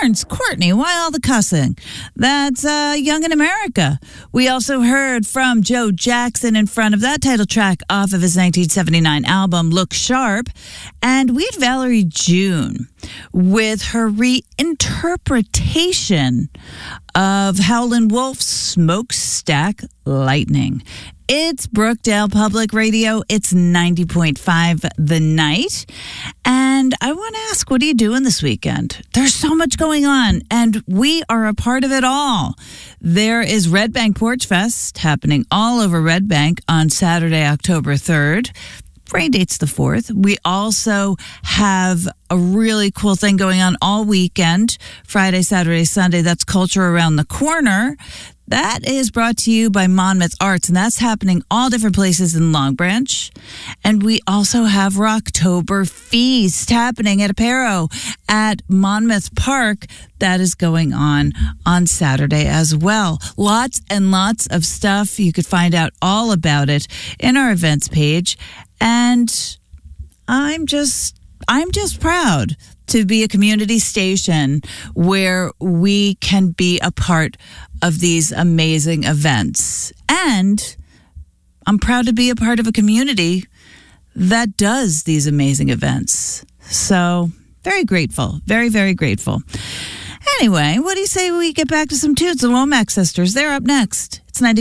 Barnes, Courtney, why all the cussing? That's Young in America. We also heard from Joe Jackson in front of that title track off of his 1979 album, Look Sharp. And we had Valerie June with her reinterpretation of Howlin' Wolf's Smokestack Lightning. It's Brookdale Public Radio. It's 90.5 The Night. And I want to ask, what are you doing this weekend? There's so much going on, and we are a part of it all. There is Red Bank Porch Fest happening all over Red Bank on Saturday, October 3rd. Rain date's the 4th. We also have a really cool thing going on all weekend, Friday, Saturday, Sunday. That's Culture Around the Corner. That is brought to you by Monmouth Arts, and that's happening all different places in Long Branch. And we also have Rocktober Feast happening at Apero at Monmouth Park. That is going on Saturday as well. Lots and lots of stuff. You could find out all about it in our events page. And I'm just proud to be a community station where we can be a part of these amazing events. And I'm proud to be a part of a community that does these amazing events. So very grateful, very, very grateful. Anyway, what do you say we get back to some tunes? The Womack Sisters, they're up next.